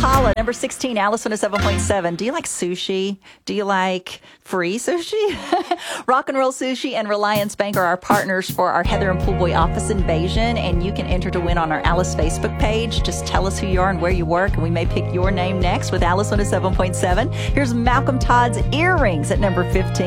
Impala, number 16, Alice 107.7. Do you like sushi? Do you like free sushi? Rock and Roll Sushi and Reliance Bank are our partners for our Heather and Poolboy office invasion, and you can enter to win on our Alice Facebook page. Just tell us who you are and where you work, and we may pick your name next with Alice 107.7. Here's Malcolm Todd's Earrings at number 15.